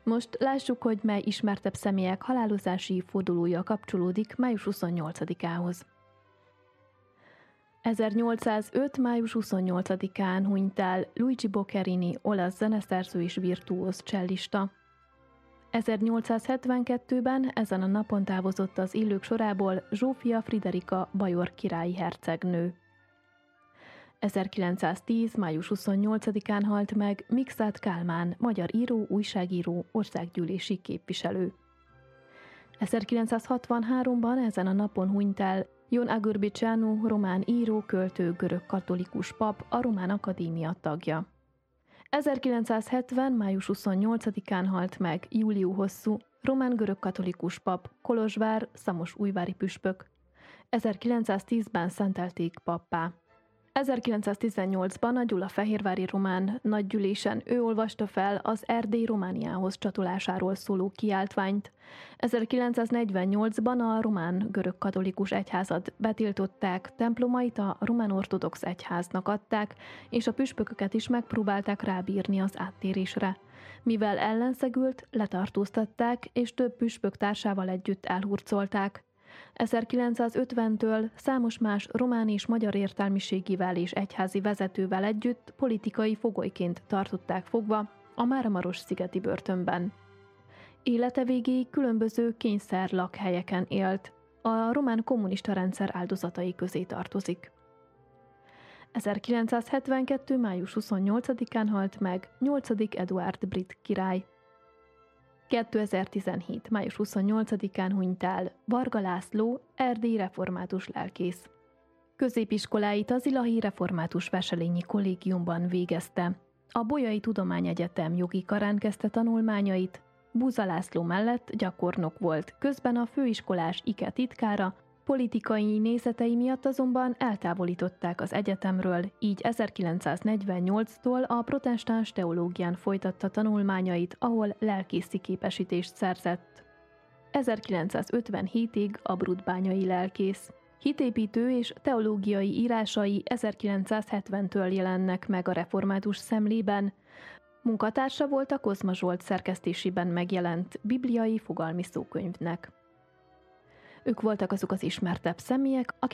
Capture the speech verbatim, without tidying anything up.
Most lássuk, hogy mely ismertebb személyek halálozási évfordulója kapcsolódik május huszonnyolcadikához. ezernyolcszázöt. május huszonnyolcadikán hunyt el Luigi Boccherini, olasz zeneszerző és virtuóz csellista. ezernyolcszázhetvenkettőben ezen a napon távozott az élők sorából Zsófia Friderika bajor királyi hercegnő. ezerkilencszáztíz. május huszonnyolcadikán halt meg Mikszáth Kálmán, magyar író, újságíró, országgyűlési képviselő. ezerkilencszázhatvanháromban ezen a napon hunyt el Ion Agurbiceanu, román író, költő, görög katolikus pap, a Román Akadémia tagja. ezerkilencszázhetven. május huszonnyolcadikán halt meg Júliu Hosszú, román görög katolikus pap, Kolozsvár, szamosújvári püspök. ezerkilencszáztízben szentelték pappá. ezerkilencszáztizennyolcban a gyulafehérvári román nagygyűlésen ő olvasta fel az Erdély Romániához csatolásáról szóló kiáltványt. ezerkilencszáznegyvennyolcban a román görög katolikus egyházat betiltották, templomait a román ortodox egyháznak adták, és a püspököket is megpróbálták rábírni az áttérésre. Mivel ellenszegült, letartóztatták, és több püspök társával együtt elhurcolták. ezerkilencszázötventől számos más román és magyar értelmiségivel és egyházi vezetővel együtt politikai fogolyként tartották fogva a Máramaros-szigeti börtönben. Élete végéig különböző kényszerlakhelyeken élt, a román kommunista rendszer áldozatai közé tartozik. ezerkilencszázhetvenkettő. május huszonnyolcadikán halt meg nyolcadik Eduárd brit király. kétezer-tizenhét. május huszonnyolcadikán hunyt el Varga László, erdélyi református lelkész. Középiskoláit az Illahi Református Veselényi Kollégiumban végezte. A Bolyai Tudományegyetem jogi karán kezdte tanulmányait, Búza László mellett gyakornok volt, közben a főiskolás ike titkára, politikai nézetei miatt azonban eltávolították az egyetemről, így ezerkilencszáznegyvennyolctól a protestáns teológián folytatta tanulmányait, ahol lelkészi képesítést szerzett. ezerkilencszázötvenhétig abrudbányai lelkész. Hitépítő és teológiai írásai ezerkilencszázhetventől jelennek meg a református szemlében. Munkatársa volt a Kozma Zsolt szerkesztésében megjelent bibliai fogalmi szókönyvnek. Ők voltak azok az ismertebb személyek, akik